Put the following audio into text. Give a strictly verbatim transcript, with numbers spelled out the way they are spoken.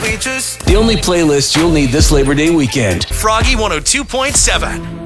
waitress. The only playlist you'll need this Labor Day weekend. Froggy one oh two point seven.